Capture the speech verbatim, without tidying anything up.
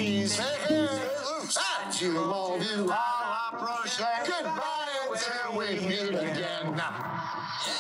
please. To all of you, I'll approach. Goodbye until we meet again.